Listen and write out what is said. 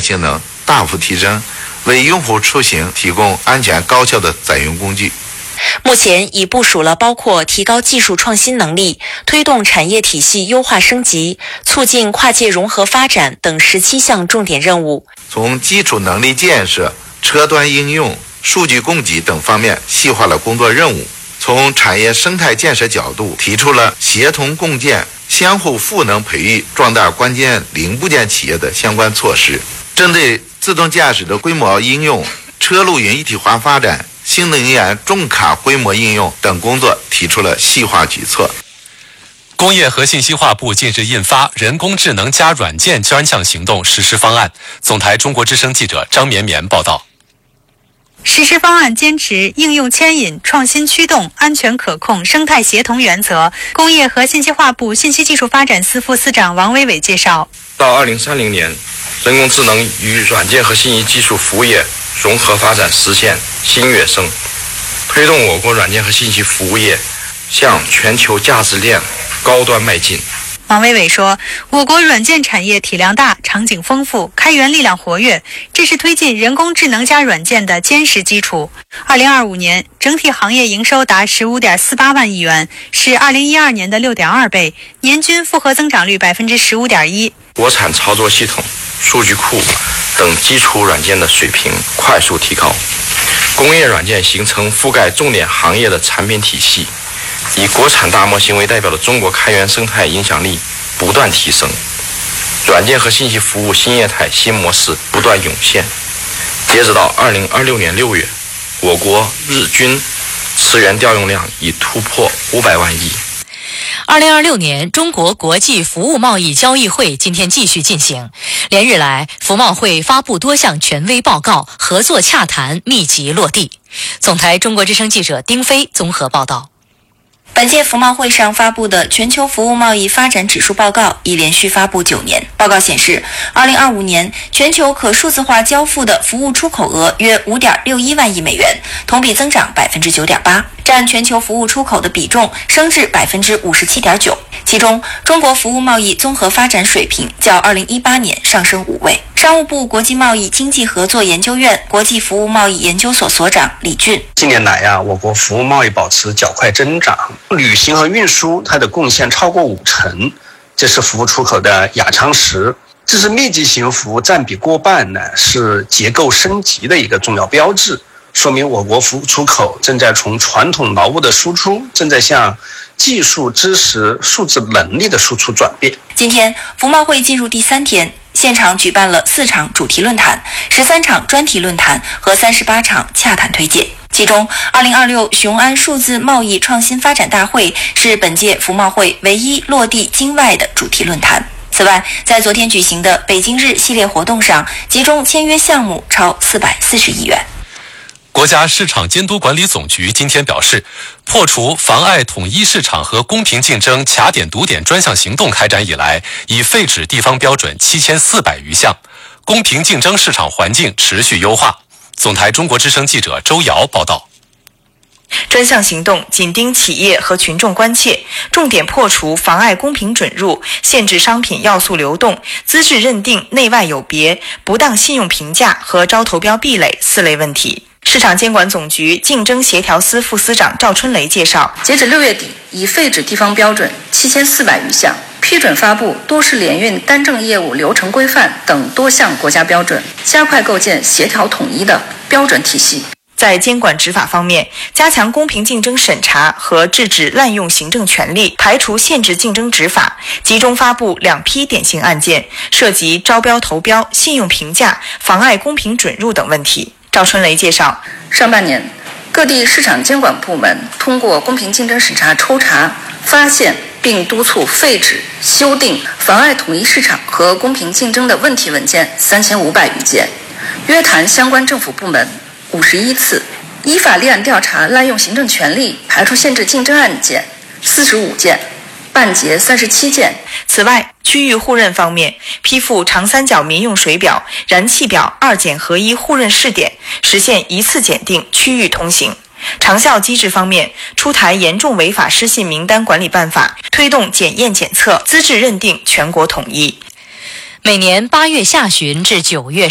性能大幅提升，为用户出行提供安全高效的载运工具。 目前已部署了包括提高技术创新能力、推动产业体系优化升级、促进跨界融合发展等17项重点任务。 从基础能力建设、车端应用、数据供给等方面细化了工作任务。从产业生态建设角度，提出了协同共建、相互赋能培育壮大关键零部件企业的相关措施。针对自动驾驶的规模应用、车路云一体化发展、新能源重卡规模应用等工作提出了细化举措。 工业和信息化部近日印发《人工智能加软件专项行动实施方案》。总台中国之声记者张绵绵报道。 实施方案坚持应用牵引、创新驱动、安全可控、生态协同原则。工业和信息化部信息技术发展司副司长王伟伟介绍， 到2030年，人工智能与软件和信息技术服务业融合发展实现新跃升，推动我国软件和信息服务业向全球价值链高端迈进。 王伟伟说，我国软件产业体量大、场景丰富、开源力量活跃，这是推进人工智能加软件的坚实基础。2025年整体行业营收达15.48万亿元，是2012年的6.2倍，年均复合增长率15.1%。 国产操作系统、数据库等基础软件的水平快速提高，工业软件形成覆盖重点行业的产品体系，以国产大模型为代表的中国开源生态影响力不断提升，软件和信息服务新业态新模式不断涌现。截止到2026年6月，我国日均词源调用量已突破500万亿。 2026年中国国际服务贸易交易会今天继续进行，连日来，服贸会发布多项权威报告，合作洽谈密集落地。总台中国之声记者丁飞综合报道。 本届服贸会上发布的全球服务贸易发展指数报告已连续发布9年。报告显示，2025年全球可数字化交付的服务出口额约5.61万亿美元，同比增长9.8%，占全球服务出口的比重升至57.9%。其中，中国服务贸易综合发展水平较2018年上升5位。商务部国际贸易经济合作研究院国际服务贸易研究所所长李俊： 近年来我国服务贸易保持较快增长，旅行和运输它的贡献超过50%，这是服务出口的压舱石。这是密集型服务占比过半呢，是结构升级的一个重要标志，说明我国服务出口正在从传统劳务的输出，正在向技术知识数字能力的输出转变。 今天服贸会进入第3天，现场举办了4场主题论坛、13场专题论坛和38场洽谈推介。其中2026雄安数字贸易创新发展大会是本届服贸会唯一落地京外的主题论坛。此外，在昨天举行的北京日系列活动上，集中签约项目超440亿元。 国家市场监督管理总局今天表示，破除妨碍统一市场和公平竞争卡点堵点专项行动开展以来，已废止地方标准7400余项，公平竞争市场环境持续优化。总台中国之声记者周瑶报道。 专项行动紧盯企业和群众关切，重点破除妨碍公平准入、限制商品要素流动、资质认定内外有别、不当信用评价和招投标壁垒4类问题。市场监管总局竞争协调司副司长赵春雷介绍， 截止6月底，已废止地方标准7400余项，批准发布都市联运单证业务流程规范等多项国家标准，加快构建协调统一的标准体系。 在监管执法方面，加强公平竞争审查和制止滥用行政权力，排除限制竞争执法，集中发布2批典型案件，涉及招标投标、信用评价、妨碍公平准入等问题。赵春雷介绍， 上半年，各地市场监管部门通过公平竞争审查抽查，发现并督促废止、修订妨碍统一市场和公平竞争的问题文件3500余件，约谈相关政府部门51次，依法立案调查滥用行政权力、排除限制竞争案件45件，办结37件。 此外，区域互认方面，批复长三角民用水表、燃气表2检合一互认试点，实现一次检定区域通行。长效机制方面，出台严重违法失信名单管理办法，推动检验检测、资质认定全国统一。 每年8月下旬至9月